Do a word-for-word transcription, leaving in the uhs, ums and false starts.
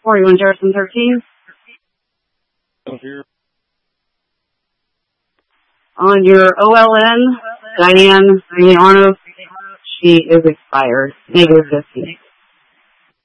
forty-one Jefferson thirteen. Here. On your O L N, Diane Giuliano, she is expired. Negative fifty.